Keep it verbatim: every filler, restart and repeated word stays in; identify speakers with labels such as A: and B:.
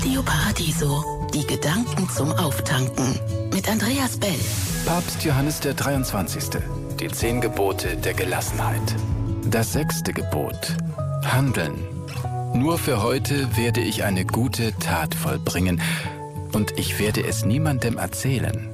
A: Radio Paradiso, die Gedanken zum Auftanken. Mit Andreas Bell.
B: Papst Johannes der dreiundzwanzigste. Die zehn Gebote der Gelassenheit. Das sechste Gebot. Handeln. Nur für heute werde ich eine gute Tat vollbringen und ich werde es niemandem erzählen.